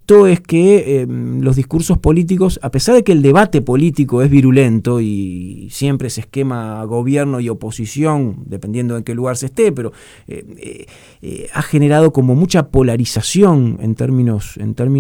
visto es que los discursos políticos, a pesar de que el debate político es virulento y siempre se esquema gobierno y oposición, dependiendo de en qué lugar se esté, pero ha generado como mucha polarización en términos